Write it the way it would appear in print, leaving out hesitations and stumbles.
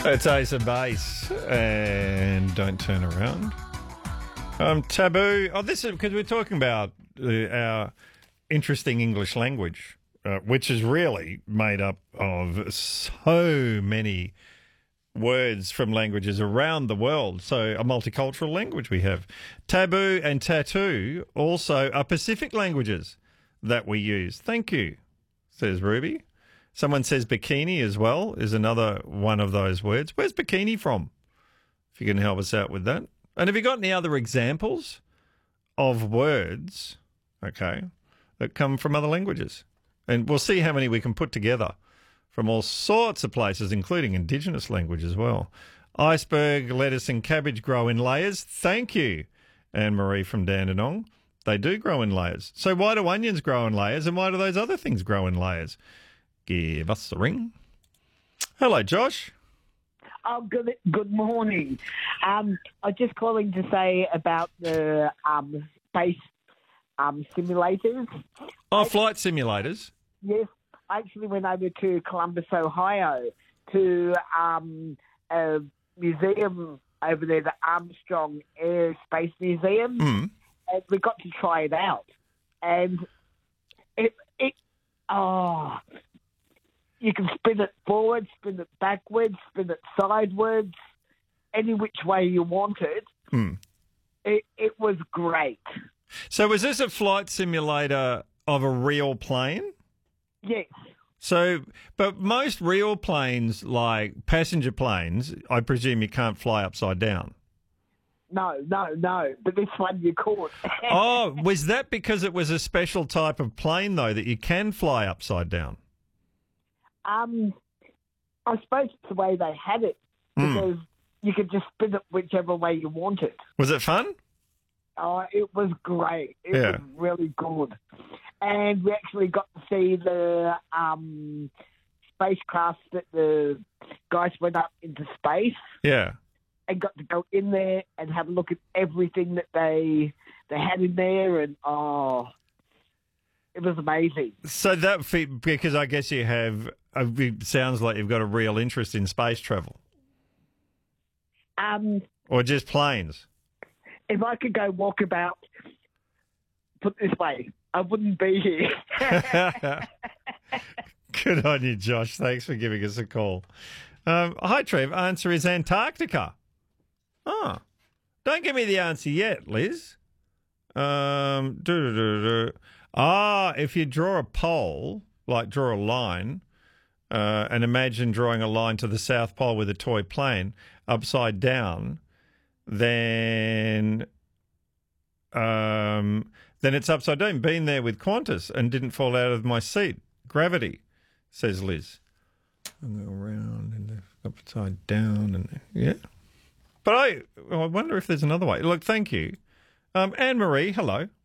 It's Ace of Base and Don't Turn Around. Taboo. Oh, this is because we're talking about our interesting English language, which is really made up of so many words from languages around the world. So a multicultural language we have. Taboo and tattoo also are Pacific languages that we use. Thank you, says Ruby. Someone says bikini as well is another one of those words. Where's bikini from? If you can help us out with that. And have you got any other examples of words, okay, that come from other languages? And we'll see how many we can put together from all sorts of places, including Indigenous language as well. Iceberg, lettuce and cabbage grow in layers. Thank you, Anne-Marie from Dandenong. They do grow in layers. So why do onions grow in layers and why do those other things grow in layers? Give us a ring. Hello, Josh. Oh, good morning. I'm just calling to say about the space simulators. Oh, flight simulators. Yes, I actually went over to Columbus, Ohio, to a museum over there, the Armstrong Air Space Museum, and we got to try it out. And you can spin it forward, spin it backwards, spin it sideways, any which way you want it. It was great. So was this a flight simulator of a real plane? Yes. So, but most real planes, like passenger planes, I presume you can't fly upside down. No. But this one you could. Oh, was that because it was a special type of plane, though, that you can fly upside down? I suppose it's the way they had it, because you could just spin it whichever way you wanted. Was it fun? Oh, it was great. It was really good. And we actually got to see the spacecraft that the guys went up into space. Yeah. And got to go in there and have a look at everything that they had in there, and it was amazing. So because I guess you have, it sounds like you've got a real interest in space travel. Or just planes. If I could go walk about, put it this way, I wouldn't be here. Good on you, Josh. Thanks for giving us a call. Hi, Trev. Answer is Antarctica. Oh, don't give me the answer yet, Liz. If you draw a pole, like draw a line, and imagine drawing a line to the South Pole with a toy plane upside down, then it's upside down. Been there with Qantas and didn't fall out of my seat. Gravity, says Liz. And go around and upside down and yeah. But I wonder if there's another way. Look, thank you. Anne-Marie, hello.